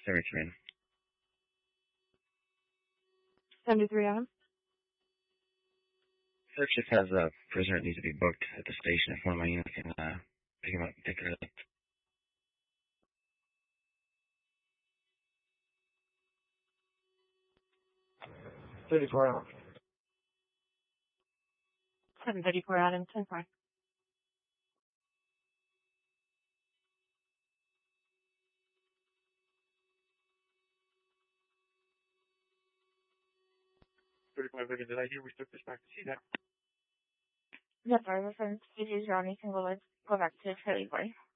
73. 73 Adam. Third shift has a prisoner that needs to be booked at the station. If one of my units can pick him up and take care of it. 34 Adam. 734 Adam, 10-4. Did I hear we took this back to see that? Yes, sir. Reference to Johnny can go back to Charlie Boy.